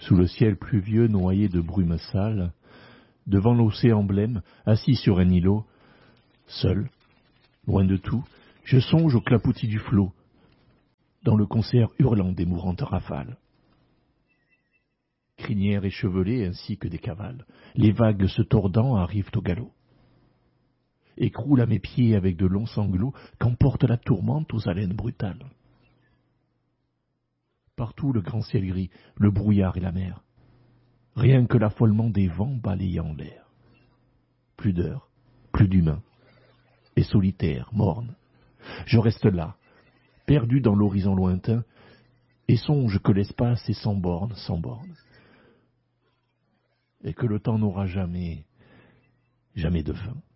Sous le ciel pluvieux noyé de brume sale, devant l'océan blême, assis sur un îlot, seul, loin de tout, je songe au clapotis du flot, dans le concert hurlant des mourantes rafales. Crinières échevelées ainsi que des cavales, les vagues se tordant arrivent au galop. Écroule à mes pieds avec de longs sanglots qu'emporte la tourmente aux haleines brutales. Partout le grand ciel gris, le brouillard et la mer. Rien que l'affolement des vents balayant l'air. Plus d'heures, plus d'humains. Et solitaire, morne. Je reste là, perdu dans l'horizon lointain, et songe que l'espace est sans bornes, sans bornes. Et que le temps n'aura jamais, jamais de fin.